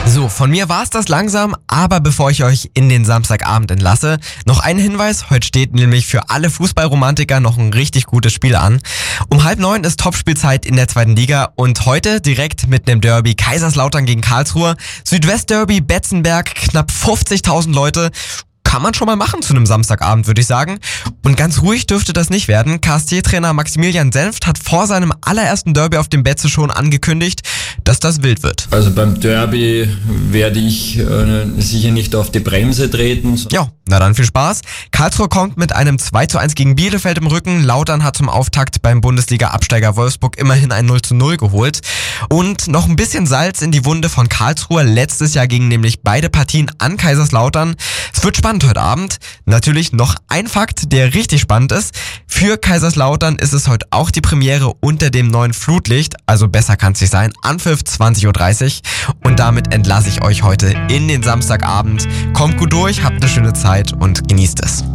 So, von mir war's das langsam, aber bevor ich euch in den Samstagabend entlasse, noch ein Hinweis. Heute steht nämlich für alle Fußballromantiker noch ein richtig gutes Spiel an. Um 8:30 ist Topspielzeit in der 2. Liga und heute direkt mit einem Derby Kaiserslautern gegen Karlsruhe. Südwestderby Betzenberg, knapp 50.000 Leute. Kann man schon mal machen zu einem Samstagabend, würde ich sagen. Und ganz ruhig dürfte das nicht werden. KSC-Trainer Maximilian Senft hat vor seinem allerersten Derby auf dem Betze schon angekündigt, dass das wild wird. Also beim Derby werde ich sicher nicht auf die Bremse treten. Ja, na dann viel Spaß. Karlsruhe kommt mit einem 2:1 gegen Bielefeld im Rücken. Lautern hat zum Auftakt beim Bundesliga-Absteiger Wolfsburg immerhin ein 0:0 geholt. Und noch ein bisschen Salz in die Wunde von Karlsruhe. Letztes Jahr gingen nämlich beide Partien an Kaiserslautern. Es wird spannend heute Abend. Natürlich noch ein Fakt, der richtig spannend ist. Für Kaiserslautern ist es heute auch die Premiere unter dem neuen Flutlicht. Also besser kann es nicht sein. Anpfiff 20:30 Uhr. Und damit entlasse ich euch heute in den Samstagabend. Kommt gut durch, habt eine schöne Zeit und genießt es.